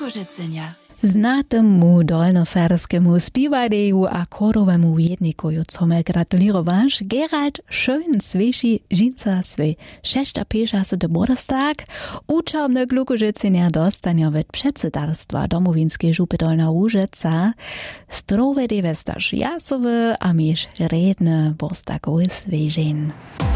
Glugożycenia. Znatemu dolnoserskiemu spiwadeju a chorowemu wiedniku jutrzome gratulirowaš Gerald Schön sveši žinca svej 56. bodostag. Učobne Glugożycenia dostania od předsedarstva domovinskiej župy Dolna Łużyca. Strowe devestaš jasowe a miš redne bostakowe svežin.